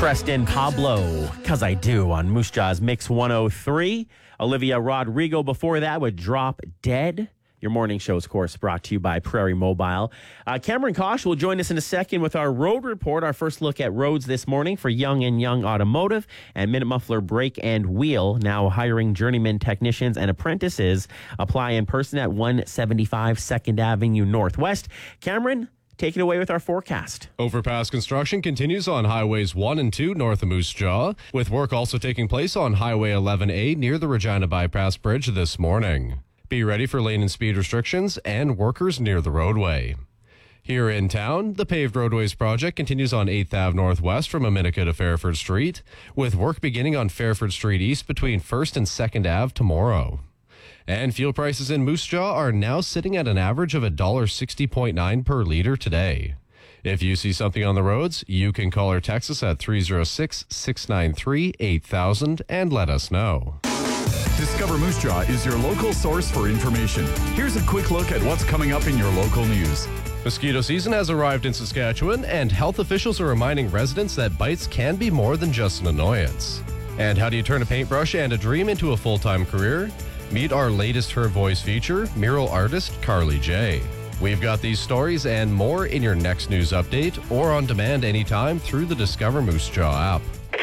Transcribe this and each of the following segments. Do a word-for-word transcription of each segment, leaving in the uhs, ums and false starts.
Preston Pablo, Cause I Do, on Moose Jaw's Mix one oh three. Olivia Rodrigo before that with Drop Dead. Your morning show, of course, brought to you by Prairie Mobile. Uh, Cameron Kosh will join us in a second with our road report, our first look at roads this morning for Young and Young Automotive and Minute Muffler Brake and Wheel, now hiring journeyman technicians and apprentices. Apply in person at one seventy-five second Avenue Northwest. Cameron, take it away with our forecast. Overpass construction continues on Highways one and two north of Moose Jaw, with work also taking place on Highway eleven A near the Regina Bypass Bridge this morning. Be ready for lane and speed restrictions and workers near the roadway. Here in town, the Paved Roadways project continues on eighth Avenue Northwest from Aminica to Fairford Street, with work beginning on Fairford Street East between first and second Avenue tomorrow. And fuel prices in Moose Jaw are now sitting at an average of one dollar sixty point nine per liter today. If you see something on the roads, you can call or text us at three oh six, six nine three, eight thousand and let us know. Discover Moose Jaw is your local source for information. Here's a quick look at what's coming up in your local news. Mosquito season has arrived in Saskatchewan, and health officials are reminding residents that bites can be more than just an annoyance. And how do you turn a paintbrush and a dream into a full-time career? Meet our latest Her Voice feature, mural artist Carly J. We've got these stories and more in your next news update or on demand anytime through the Discover Moose Jaw app.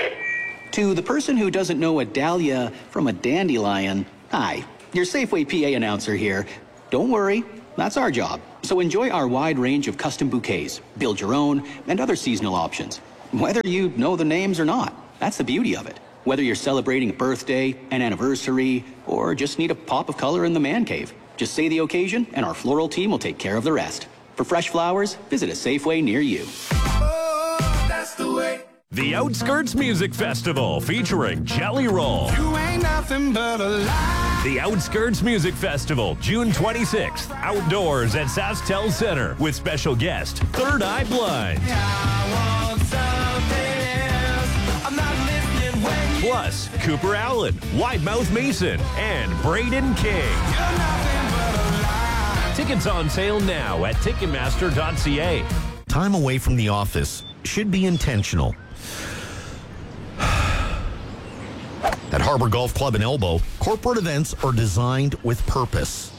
To the person who doesn't know a dahlia from a dandelion, hi, your Safeway P A announcer here. Don't worry, that's our job. So enjoy our wide range of custom bouquets, build your own, and other seasonal options. Whether you know the names or not, that's the beauty of it. Whether you're celebrating a birthday, an anniversary, or just need a pop of color in the man cave, just say the occasion and our floral team will take care of the rest. For fresh flowers, visit a Safeway near you. Oh, that's the way. The Outskirts Music Festival featuring Jelly Roll. You ain't nothing but a lie. The Outskirts Music Festival, June twenty-sixth, outdoors at SaskTel Center with special guest Third Eye Blind. I want something else. I'm not listening when you Plus, Cooper Allen, Widemouth Mason, and Braden King. You're nothing but a lie. Tickets on sale now at Ticketmaster dot c a. Time away from the office should be intentional. At Harbor Golf Club in Elbow, corporate events are designed with purpose.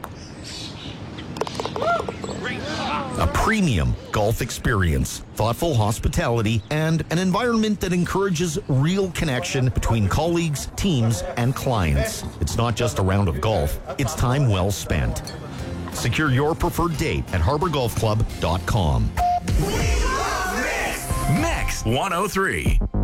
A premium golf experience, thoughtful hospitality, and an environment that encourages real connection between colleagues, teams, and clients. It's not just a round of golf, it's time well spent. Secure your preferred date at harbor golf club dot com. Mix one oh three.